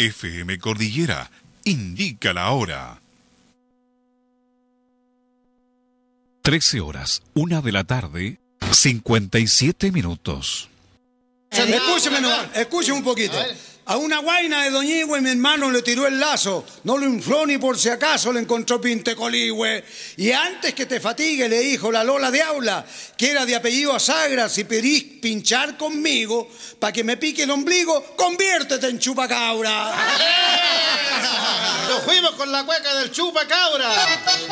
FM Cordillera indica la hora. 13 horas, 1 de la tarde, 57 minutos. Escúcheme un poquito. A una guaina de Doñigüe mi hermano le tiró el lazo, no lo infló ni por si acaso le encontró pintecoligüe. Y antes que te fatigue le dijo la Lola de Aula, que era de apellido Sagra, si pedís pinchar conmigo, para que me pique el ombligo, conviértete en chupacabra. Nos fuimos con la cueca del chupacabra.